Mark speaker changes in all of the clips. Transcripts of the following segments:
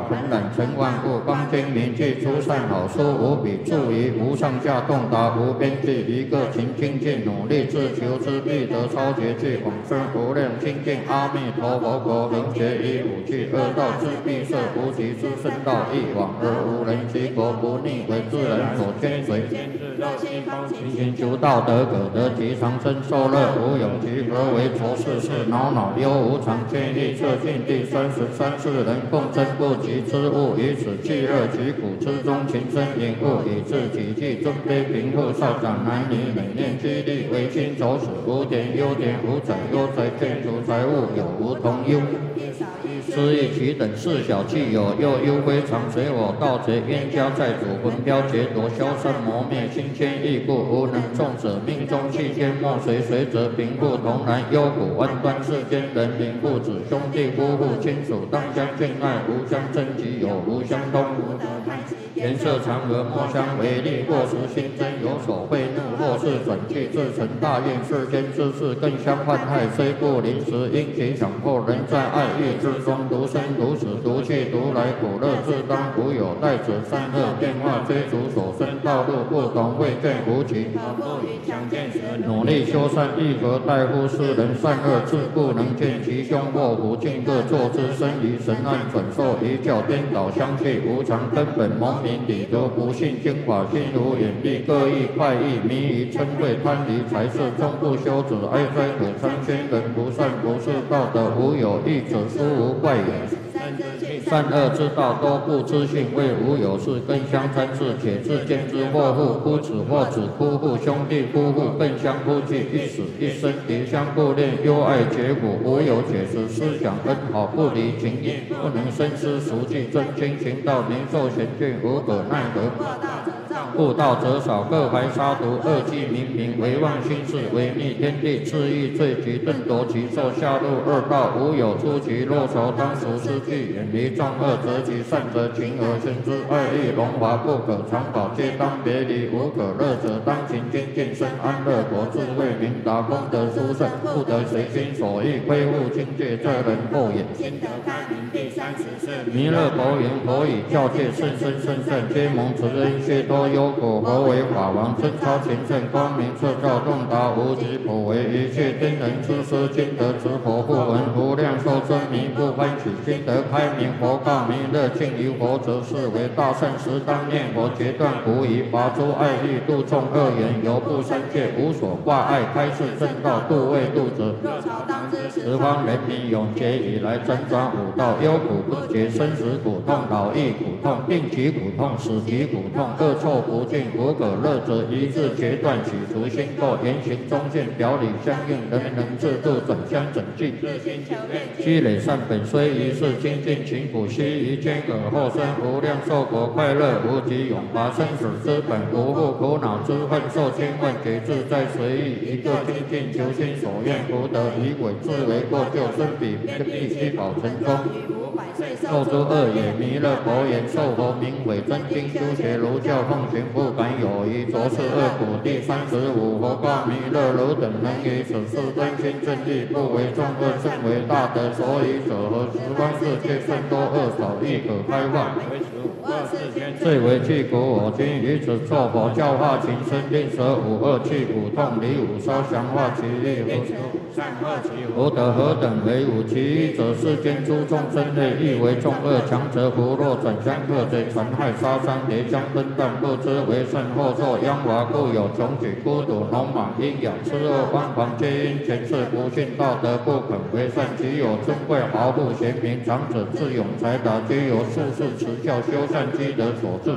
Speaker 1: 同染成万物，光精明记出善好书，无比注意，无上下洞达，无边际，一个勤精进，努力自求之必得超绝技，广深无量清净。阿弥陀佛，果能学以五具，恶道之必设，无极之深道，一往而无人及果不逆，为自然所牵随。勤勤求道德，可得其长生受乐，无有其何为浊世事，恼恼忧无常，见异测尽第33世人共争不及之物，以此气热其苦之中，情深隐悟，以致己计尊卑贫富少长男女，每念激励为亲走死，无点优点无财优财，建筑财物有无同忧。失意其等事小气有，又忧非常，随我盗贼冤家债主，魂飘劫夺，消散磨灭，心牵意故，无能众者命中气间，莫随随者贫富同然，忧苦万端，世间人民父子兄弟夫妇亲属，当相敬爱，无相争己，有无相通。颜色常和，莫相为利，或时心真有所愤怒，或是转气自成大愿，世间之事更相患害，虽不临时，因其强迫，人在爱欲之中，独生独死，独去独来，苦乐自当无有，待者善恶变化，追逐所生道路不同，未见无期。努力修善，亦何待乎世人善恶自不能见其凶祸福，尽各作之身于神案，转受一教颠倒相去，无常根本蒙明理得不信经法，心如眼闭，各异快意，迷于嗔恚贪离财色，终不修止，哀哉可参宣人不善不是道德，无有义者，殊无怪也。善恶之道多不知性，为无有事更相参事，且自见之祸父夫子或子夫妇兄弟夫妇更相夫妻，一死一生敌相顾恋，忧爱结果，无有解释，思想恩好不离情义，不能深思熟记，真经行道，明受贤训，无可奈何。悟道者少，各怀杀毒，恶计冥冥，唯妄心事，违逆天地，恣意罪极，顿夺其寿，下入恶道，无有出其若仇，当除失去，远离众恶，择其善者，勤而行之，爱欲荣华不可长保，皆当别离，无可乐者，当勤精进，生安乐国，智慧明达，功德殊胜，不得随心所欲，亏误境界，这人后也。心得开明第30世，弥勒佛言：佛以教戒甚深甚甚，皆蒙慈恩，皆多忧苦。佛为法王，真超前圣，光明彻照，洞达无极，普为一切天人之师，今得持佛不闻，无量寿真迷不欢喜，今得开明。佛告弥勒：敬于佛者，是为大圣时，当念佛，截断狐疑，拔诸爱欲，度众恶缘，犹不生戒，无所挂碍，开示正道，度未度者。十方人民永劫以来，辗转五道，忧苦不绝，生死苦痛，老易苦痛，病疾苦痛，死疾苦痛，恶臭不尽，无可乐者，一致截断，取除心垢，言行中现，表里相应，人人自度，转相整净。积累善本，虽一世精进勤苦，悉于间隔，后生无量寿国，快乐无极，永拔生死之本，无复苦恼之恨，受千万劫自在随意，一个精进求心所愿，福德以鬼自为过，救生彼必须保成功。受诸恶也，弥勒佛言：受佛名为真经，修学儒教，奉行不敢有疑，着是恶苦。第35，佛告弥勒：汝等能于此事真心正义，不为众恶，甚为大德。所以者何？十方世界甚多恶少，亦可开化。最为去苦，我今于此作佛，教化情深，令舍五恶去苦痛，离五烧，降化其意。福德何等为五？其一者，世间诸众生类，亦为众恶，强者福弱，转相克贼，残害杀伤，叠相分断，不知为甚，后受殃华，故有穷举、孤独、聋盲、阴阳、痴恶、妄狂，皆因前世不信道德，不肯为善。其有尊贵、豪富、贤明、长者、智勇、才达，皆由术士持教修善积德所致。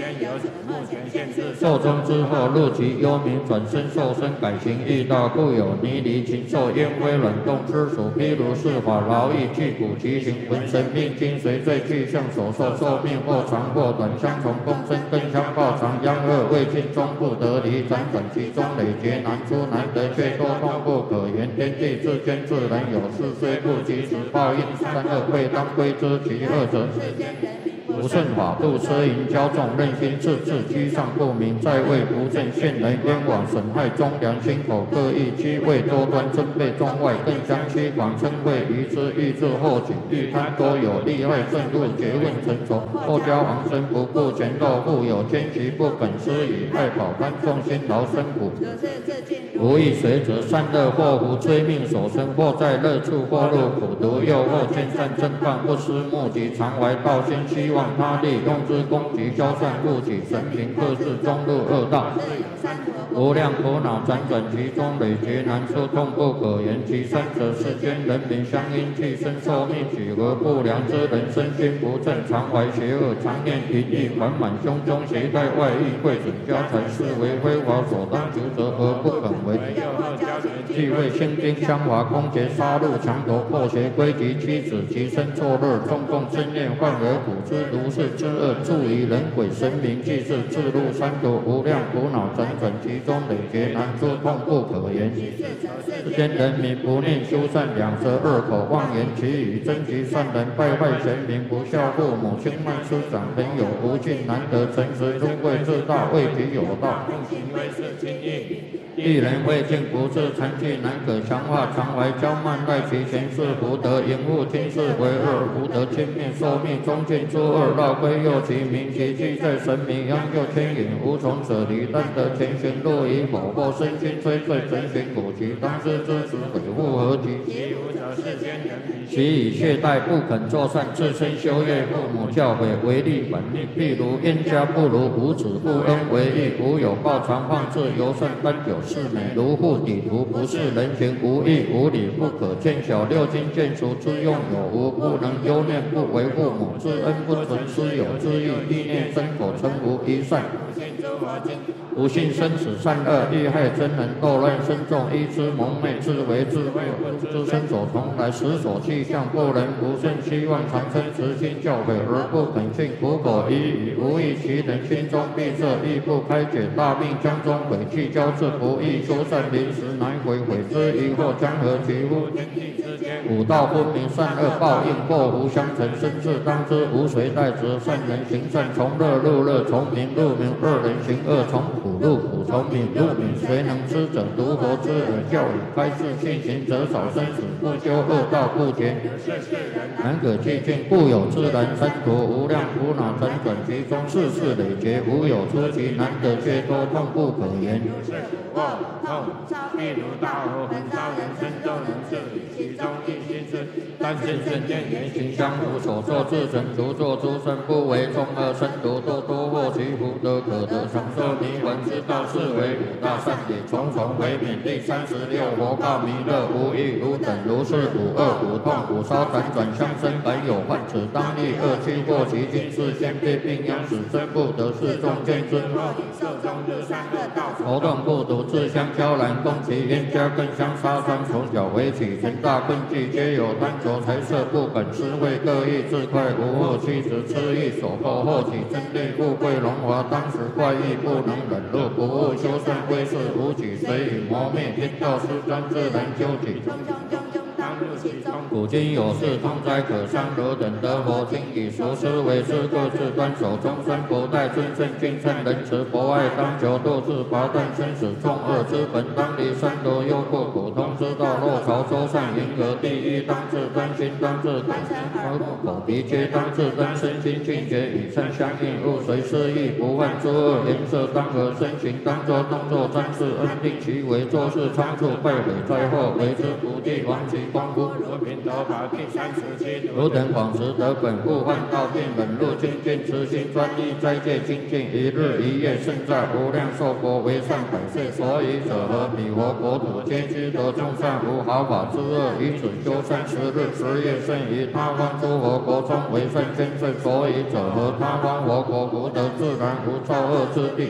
Speaker 1: 寿终之后，入其幽冥，转身受身，改行异道，故有泥离、禽兽、烟灰、卵动之属。譬如是法，劳役去苦，其行浑神命经随罪去向所受，寿命或长或短，相从共生，更相报长。殃恶未尽，终不得离，辗转其中，累劫难出，难得却多痛不可言。天地之间，自然有事，虽不及时报应，善恶贵当归之。其二者， 不顺法度，奢淫骄纵，任心自治，居上不明，在位不正，陷人冤枉，损害忠良，心口各异，机位多端，尊卑中外，更相欺狂，称谓愚之，欲治后己，欲贪多有，利害甚入，诘问成仇，后交往生，不顾前斗，富有奸奇，不肯施以爱保贪，众心劳身苦。无益随则善恶祸福，追命所生，或在乐处，或入苦毒，诱惑见善正犯，不思目的，常怀道心，希望他利，用之攻击，消散误己，神明克制，终入恶道。无量苦恼辗转其中，累劫难出，痛不可言。其三者，世间人民相因寄生，受命举而不良之人，身心不正，常怀邪恶，常念淫意，缓满胸中，携带外溢，贵准家财，视为非法所当求责而不肯为。既为兴兵相华，攻劫杀戮，强夺破邪归及妻子，其身作乐，中共真念，患而苦之，如是之恶，助于人鬼神明，既是自入三途，无量苦恼辗转其中，累劫难出，痛不可言。世间人民不念修善，两舌恶口，妄言其语，争其善人，败坏贤明，不孝父母，轻慢师长，朋友不敬，难得诚实，尊贵自大，为己有道，用行为是轻易。一人未尽不治，残疾难可强化，常怀骄慢，赖其前世福德，淫恶听事为恶，福德轻灭，寿命中尽诸恶，绕归右其名，其迹在神明，央就牵引，无从舍离，但得前行路以否或身心摧碎，成行苦其当知之子，悔复何及？其无者世间人民，其以懈怠不肯作善，自身修业，父母教诲，违逆本命，譬如冤家不如无子，不恩为义，无有报常放置，尤甚单久。是美如护底图，不是人情，无义无理，不可见小，六经见熟之用有无，不能忧念，不为父母之恩，不存私有之意，意念身口成无一善。不信生死善恶，欲害真人，斗乱身众，依之蒙昧，自为自灭，之身所从来，实所气象，不能不顺，希望长生慈心教诲而不肯信，苦口一语，无益其人，心中闭塞，亦不开解，大病将中，悔气交织，不易修善，临时难悔，悔之疑惑，将何其乎？五道分明，善恶报应，祸福相承，生至当知，无谁代责。善人行善，从乐入乐，从明入明；恶人行恶，从苦入苦，从明入明。谁能知者？独佛之耳教语，开示信行者少生死，不修恶道不劫。难可寂静，故有自然三途，无量苦恼辗转其中，世事累劫，无有出奇，难得解脱，痛不可言。譬如大火焚烧人身，就能治理其中一心事。但见圣见言行相符，所作自成，独作诸身，不为众恶身毒，多多获其福德，可得长寿弥闻之道，是为五大善也。重重为免。第36，佛告弥勒，无欲如等如是，五恶五痛五烧辗转相生，本有患，此当立恶趣过其经，是先必病殃，使真不得世众见之。头痛不独，自相交然，攻其冤家，更相杀伤，从小为起，成大困忌，皆有贪求财色，不肯施惠，各异自快，无恶妻子痴意所迫，后起真利，富贵荣华，当时怪异，不能忍辱，不务修善，归世无己，随以磨灭，天道失专，自然究竟。古今有事，通哉可伤，汝等得佛经，以熟思维之，各自端守终身，不待尊圣君称仁慈，博爱当求，度自拔断生死众恶之本，当离三毒忧过苦痛之道，若朝周善迎合第一，当自端心，当自口鼻皆当自端，身心净洁，与善相应，入随失意，不犯诸恶，颜色当和，身形当作动作瞻视，恩定其为，做事仓促，败毁灾祸，为之不地，亡其光复。汝等广识得本，故患道病，忍辱精进，慈心专一，斋戒精进，一日一夜胜在无量寿佛，为善百岁。所以者何？彼佛国土皆知得众善，无毫发之恶，以此修30日10夜，胜于他方诸佛国中为善千岁。所以者何？他方佛国福德自然，无造恶之地。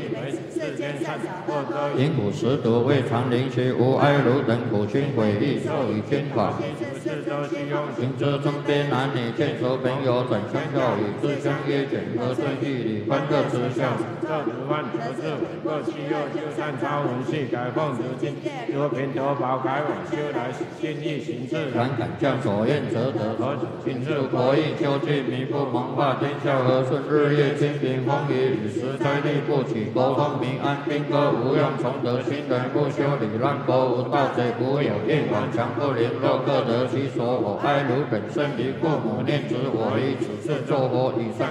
Speaker 1: 因苦食毒，未尝灵邪，无哀汝等苦心悔意，受以天法。
Speaker 2: 得其用。
Speaker 1: 行之尊卑男女见所朋友转相教与自相约卷和顺义理欢乐之相。
Speaker 2: 这不万得智伟各其右就善超文系改奉得经得平得宝改往修来尽力行智。
Speaker 1: 然敢将所愿则得。请自国义修具弥不蒙化天下和顺日月清平风雨雨时灾地不起国风民安兵戈无用崇德新人不修理乱国无盗贼无有业往强不凌弱各得其所我哀如本身离父母念子我以此事作佛以上。